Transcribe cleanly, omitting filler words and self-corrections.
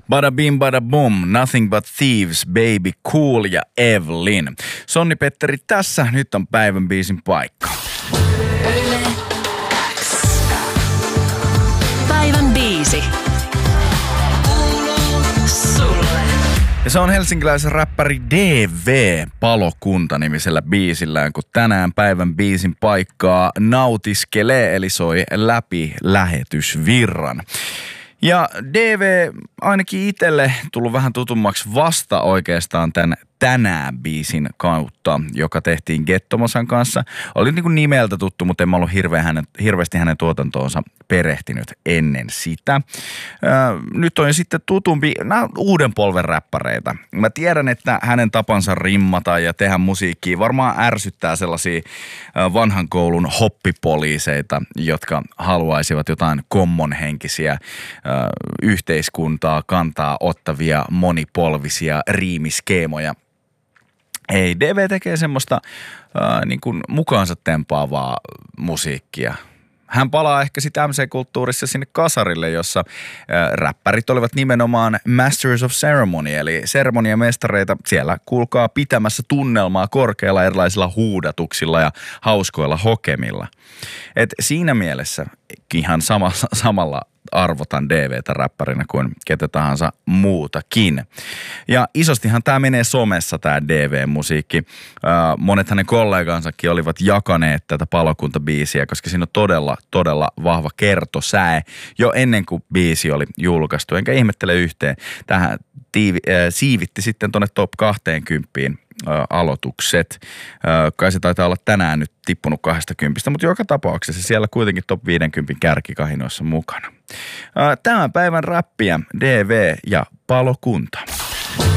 Bada bim bada boom, Nothing But Thieves, Baby Cool ja Evelyn. Sonni Petteri tässä, nyt on päivän biisin paikka. Päivän biisi. Ja se on helsinkiläisen räppäri DV Palokunta-nimisellä biisillään, kun tänään päivän biisin paikkaa nautiskelee, eli soi läpi lähetysvirran. Ja DV ainakin itselle tullut vähän tutummaksi vasta oikeastaan tämän tänään biisin kautta, joka tehtiin Gettomosan kanssa. Oli niin kuin nimeltä tuttu, mutta en mä ollut hirveästi hänen tuotantoonsa perehtynyt ennen sitä. Nyt on jo sitten tutumpi, nämä uuden polven räppäreitä. Mä tiedän, että hänen tapansa rimmata ja tehdä musiikkia varmaan ärsyttää sellaisia vanhan koulun hoppipoliiseita, jotka haluaisivat jotain kommonhenkisiä yhteiskuntaa kantaa ottavia monipolvisia riimiskeemoja. Ei, DV tekee semmoista niin kuin mukaansa tempaavaa musiikkia. Hän palaa ehkä sitten MC-kulttuurissa sinne kasarille, jossa räppärit olivat nimenomaan Masters of Ceremony, eli seremoniamestareita siellä kuulkaa pitämässä tunnelmaa korkeilla erilaisilla huudatuksilla ja hauskoilla hokemilla. Et siinä mielessä ihan samalla arvotan DVtä räppärinä kuin ketä tahansa muutakin. Ja isostihan tämä menee somessa, tämä DV-musiikki. Monet hänen kollegansakin olivat jakaneet tätä Palokunta-biisiä, koska siinä on todella vahva kertosäe jo ennen kuin biisi oli julkaistu. Enkä ihmettele yhteen. Tähän siivitti sitten tuonne top 20 aloitukset. Kai se taitaa olla tänään nyt tippunut 20, mutta joka tapauksessa siellä kuitenkin top 50 kärkikahinoissa mukana. Tämän päivän räppiä DV ja Palokunta.